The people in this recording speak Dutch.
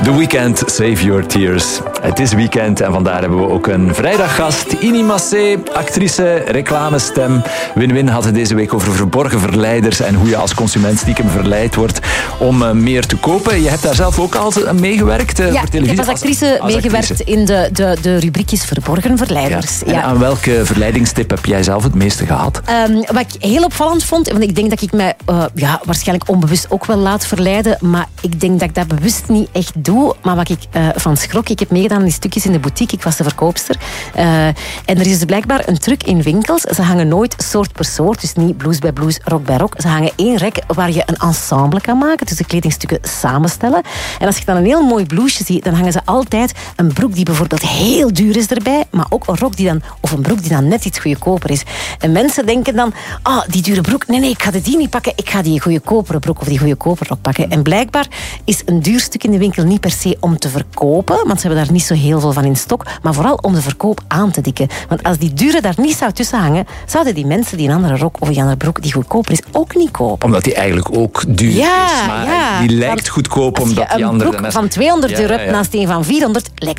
The Weeknd, Save Your Tears. Het is weekend en vandaar hebben we ook een vrijdaggast. Ini Massé, actrice, reclamestem. Win-Win had het deze week over verborgen verleiders en hoe je als consument stiekem verleid wordt om meer te kopen. Je hebt daar zelf ook al meegewerkt voor televisie. Ik heb als actrice meegewerkt in de rubriekjes verborgen verleiders. Ja. En aan welke verleidingstip heb jij zelf het meeste gehad? Wat ik heel opvallend vond, want ik denk dat ik mij waarschijnlijk onbewust ook wel laat verleiden, maar ik denk dat ik dat bewust niet echt doe. Maar wat ik van schrok, ik heb meegedaan aan die stukjes in de boutique, ik was de verkoopster. En er is dus blijkbaar een truc in winkels. Ze hangen nooit soort per soort, dus niet blouse bij blouse, rok bij rok. Ze hangen één rek waar je een ensemble kan maken, dus de kledingstukken samenstellen. En als je dan een heel mooi blouseje ziet, dan hangen ze altijd een broek die bijvoorbeeld heel duur is erbij, maar ook een rok of een broek die dan net iets goedkoper is. En mensen denken dan, die dure broek, nee, ik ga die niet pakken, ik ga die goedkopere broek of die goedkopere rok pakken. En blijkbaar is een duur stuk in de winkel niet per se om te verkopen, want ze hebben daar niet zo heel veel van in stok, maar vooral om de verkoop aan te dikken. Want als die dure daar niet zou tussen hangen, zouden die mensen die een andere rok of die andere broek die goedkoper is, ook niet kopen. Omdat die eigenlijk ook duur is, maar die lijkt goedkoop omdat die andere... Een broek van €200 naast een van 400 lijkt